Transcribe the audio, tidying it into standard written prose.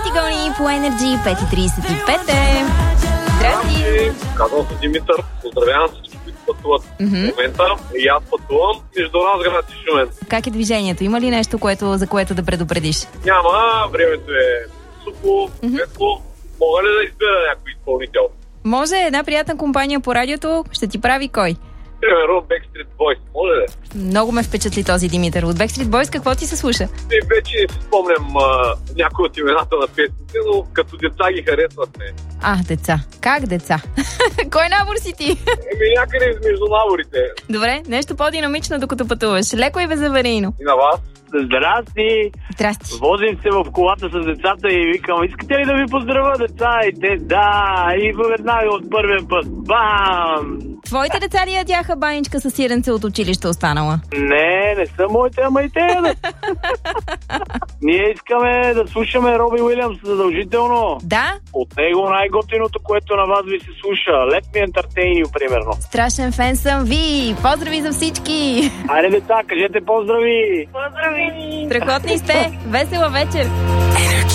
Антигони по Energy 5:35. Здрасти! Казвам се Димитър. Поздравявам всички, които пътуват в момента. И аз пътувам между Разград и Шумен. Как е движението? Има ли нещо, за което да предупредиш? Няма, времето е сухо, светло. Мога ли да избера някой изпълнител? Може една приятна компания по радиото. Ще ти прави кой? Примерно Backstreet Boys. Може ли? Много ме впечатли този Димитър. От Backstreet Boys какво ти се слуша? Вече не си спомням някои от имената на песните, но като деца ги харесват не. Деца. Как деца? Кой набор си ти? Някъде между наборите. Добре, нещо по-динамично докато пътуваш. Леко и безаварийно. И на вас. Здрасти! Здрасти. Возим се в колата с децата и викам, искате ли да ви поздравя, деца? И те, да! И веднага от първия път. Бам! Твоите деца ли ядяха баничка с сиренце от училище останала? Не са моите, ама и те ядат. Ние искаме да слушаме Роби Уилямс задължително. Да? От него най-готиното, което на вас ви се слуша. Let me entertain you, примерно. Страшен фен съм ви! Поздрави за всички! Айде, деца, кажете поздрави! Страхотни сте! Весела вечер!